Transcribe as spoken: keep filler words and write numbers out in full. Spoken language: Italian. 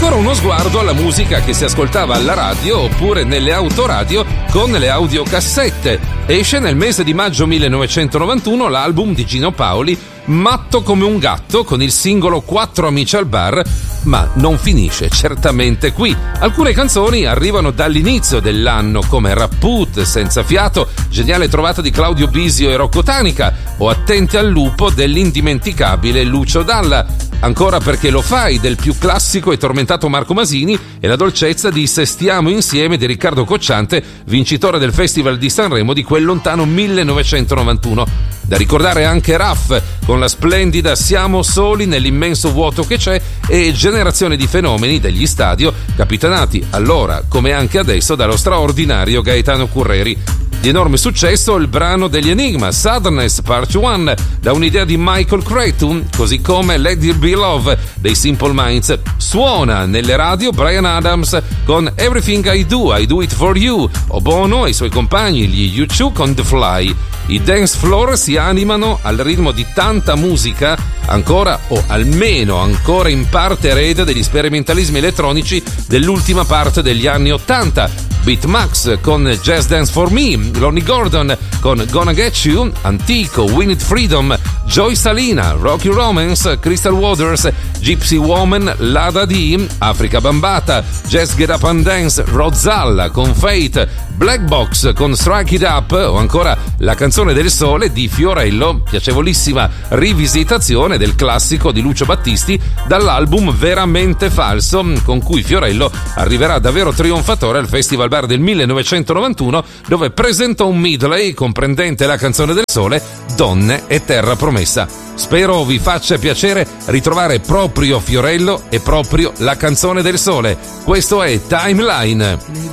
ancora uno sguardo alla musica che si ascoltava alla radio oppure nelle autoradio con le audiocassette. Esce nel mese di maggio millenovecentonovantuno l'album di Gino Paoli, Matto come un gatto, con il singolo Quattro amici al bar, ma non finisce certamente qui. Alcune canzoni arrivano dall'inizio dell'anno, come Rapput, Senza fiato, geniale trovata di Claudio Bisio e Rocco Tanica, o Attenti al lupo dell'indimenticabile Lucio Dalla. Ancora Perché lo fai del più classico e tormentato Marco Masini, e la dolcezza di Se stiamo insieme di Riccardo Cocciante, vincitore del Festival di Sanremo di quel lontano millenovecentonovantuno. Da ricordare anche Raff con la splendida Siamo soli nell'immenso vuoto che c'è, e Generazione di fenomeni degli Stadio, capitanati allora come anche adesso dallo straordinario Gaetano Curreri. Di enorme successo il brano degli Enigma, Sadness Part uno, da un'idea di Michael Cretu, così come Let There Be Love dei Simple Minds. Suona nelle radio Bryan Adams con Everything I Do, I Do It For You, o Bono e i suoi compagni, gli U due, con The Fly. I dance floor si animano al ritmo di tanta musica, ancora o almeno ancora in parte erede degli sperimentalismi elettronici dell'ultima parte degli anni ottanta. Beatmax con Just Dance For Me, Lonnie Gordon con Gonna Get You, Antico, We Need Freedom, Joy Salina, Rocky Romance, Crystal Waters, Gypsy Woman, Lada D, Africa Bambata, Just Get Up and Dance, Rozzalla con Fate, Black Box con Strike It Up, o ancora La canzone del sole di Fiorello, piacevolissima rivisitazione del classico di Lucio Battisti dall'album Veramente Falso, con cui Fiorello arriverà davvero trionfatore al Festival Bar del millenovecentonovantuno, dove presentò un medley comprendente La canzone del sole, Donne e Terra promessa. Spero vi faccia piacere ritrovare proprio Fiorello e proprio La canzone del sole. Questo è Timeline.